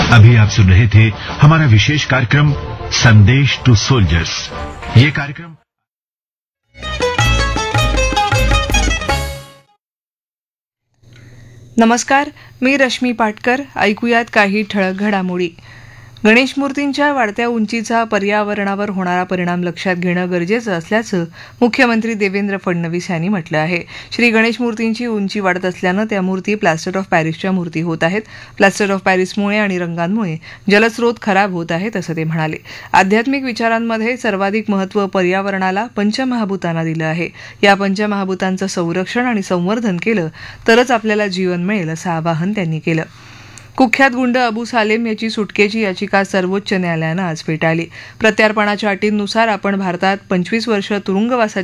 अभी आप सुन रहे थे हमारा विशेष कार्यक्रम संदेश टू सोल्जर्स। ये कार्यक्रम नमस्कार, मी रश्मी पाटकर. ऐकूयात काही ठळक घडामोडी. गणेश मूर्तींच्या वाढत्या उंचीचा पर्यावरणावर होणारा परिणाम लक्षात घेणं गरजेचं असल्याचं मुख्यमंत्री देवेंद्र फडणवीस यांनी म्हटलं आहे. श्री गणेश मूर्तींची उंची वाढत असल्यानं त्या मूर्ती प्लास्टर ऑफ पॅरिसच्या मूर्ती होत आहेत. प्लास्टर ऑफ पॅरिसमुळे आणि रंगांमुळे जलस्रोत खराब होत आहेत असं ते म्हणाले. आध्यात्मिक विचारांमध्ये सर्वाधिक महत्त्व पर्यावरणाला पंचमहाभूतांना दिलं आहे. या पंचमहाभूतांचं संरक्षण आणि संवर्धन केलं तरच आपल्याला जीवन मिळेल असं आवाहन त्यांनी केलं. कुख्यात गुंड अबू सालेम याची सुटकेची याचिका सर्वोच्च न्यायालयानं आज फेटाळली. प्रत्यार्पणाच्या अटींनुसार आपण भारतात 25 वर्ष तुरुंगवासाची